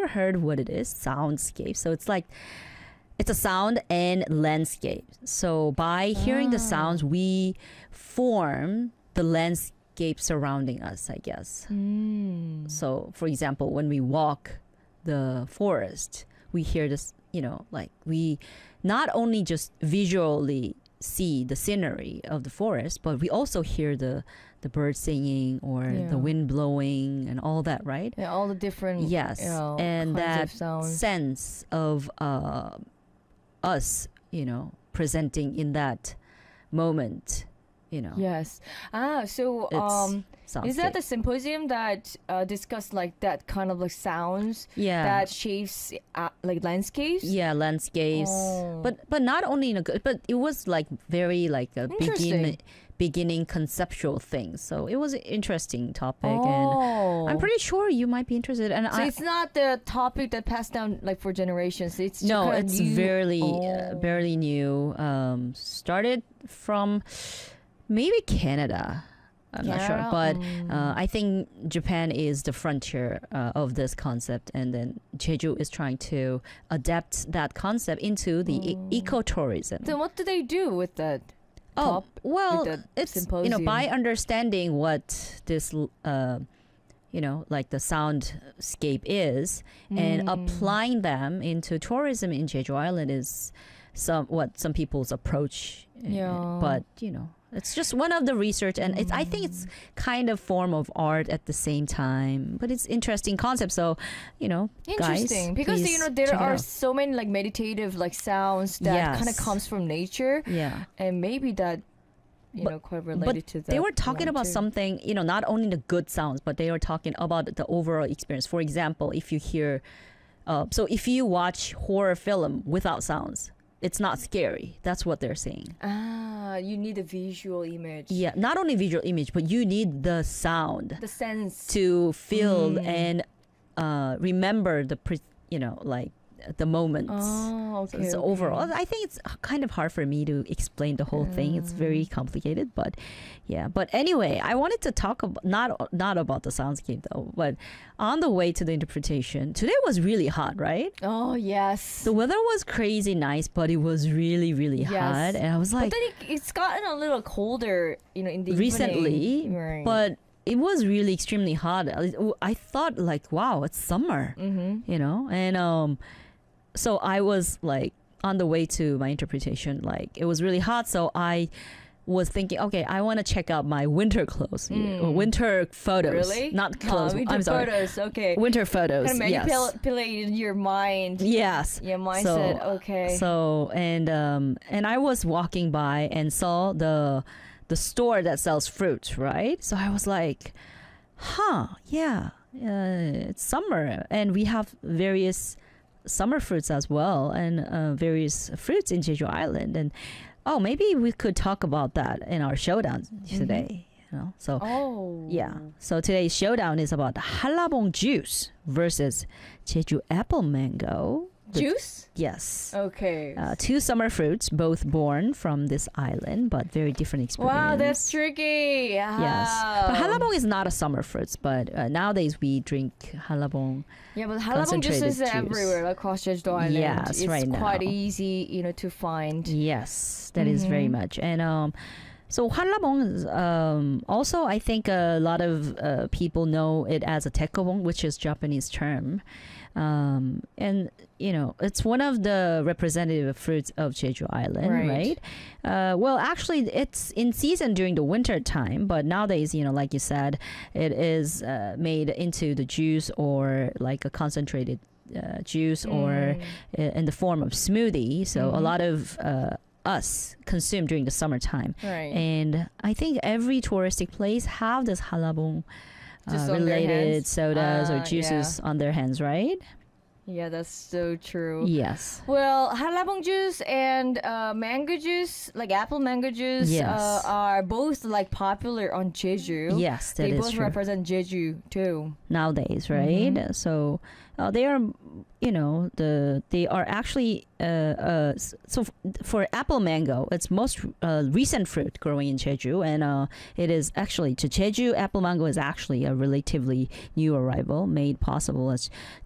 ever heard what it is? Soundscape. So it's like it's a sound and landscape. So by hearing the sounds, we form the landscape surrounding us, I guess. So, for example, when we walk the forest, we hear this, like we not only just visually see the scenery of the forest, but we also hear the birds singing or the wind blowing and all that, right? Yeah, all the different and kinds that of sounds. sense of us, presenting in that moment, Yes. So is that the symposium that discussed like that kind of like sounds that shapes like landscapes? Yeah, landscapes. But not only in a good, but it was like very like a beginning conceptual thing. So it was an interesting topic, and I'm pretty sure you might be interested. And so it's not the topic that passed down like for generations. It's barely new. Started from maybe Canada. I'm not sure, but I think Japan is the frontier of this concept, and then Jeju is trying to adapt that concept into the ecotourism. So what do they do with that? It's symposium? By understanding what this like the soundscape is, and applying them into tourism in Jeju Island is some people's approach. But it's just one of the research, and I think it's kind of form of art at the same time, but it's interesting concept. So, interesting, guys, because there are so many like meditative like sounds that kind of comes from nature. Yeah, and maybe that quite related to that. They were talking about something, not only the good sounds, but they were talking about the overall experience. For example, if you hear, if you watch horror film without sounds, it's not scary. That's what they're saying. You need a visual image. Yeah, not only visual image, but you need the sound, the sense to feel and remember the the moments. Okay. So overall, I think it's kind of hard for me to explain the whole thing. It's very complicated, but But anyway, I wanted to talk about not about the soundscape though, but on the way to the interpretation. Today was really hot, right? Oh yes. The weather was crazy nice, but it was really really hot, and I was like, but then it's gotten a little colder, in the recently, evening. Right. But it was really extremely hot. I thought like, wow, it's summer, and so I was like on the way to my interpretation, like it was really hot, so I was thinking, okay, I want to check out my winter clothes, winter photos. Really? Not clothes. Winter I'm sorry. Photos. Okay. Winter photos. Kind of manipulated your mind. Yes. Your mindset. Okay. So and I was walking by and saw the store that sells fruit, right? So I was like, it's summer, and we have various summer fruits as well, and various fruits in Jeju Island, and maybe we could talk about that in our showdown today. So so today's showdown is about Hallabong juice versus Jeju apple mango juice. Yes. Okay. Two summer fruits, both born from this island, but very different experience. Wow, that's tricky. Yes. But Hallabong is not a summer fruit, but nowadays we drink Hallabong. Yeah, but Hallabong juice is everywhere across Jeju Island. Yes, it's right now. It's quite easy, to find. Yes, that is very much. And so Hallabong is also, I think a lot of people know it as a tekobong, which is Japanese term. And it's one of the representative fruits of Jeju Island, right? Well, actually, it's in season during the winter time, but nowadays, like you said, it is made into the juice or like a concentrated juice or in the form of smoothie. So a lot of us consume during the summertime, and I think every touristic place have this Hallabong related sodas or juices on their hands, right? Yeah, that's so true. Yes. Well, Hallabong juice and mango juice, like apple mango juice, are both like popular on Jeju. Yes, that they is both true. represent Jeju too. Nowadays, right? So they are, they are actually so for apple mango, it's most recent fruit growing in Jeju, and it is actually to Jeju apple mango is actually a relatively new arrival made possible as